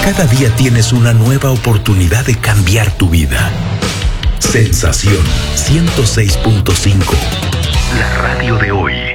Cada día tienes una nueva oportunidad de cambiar tu vida. Sensación 106.5. La radio de hoy.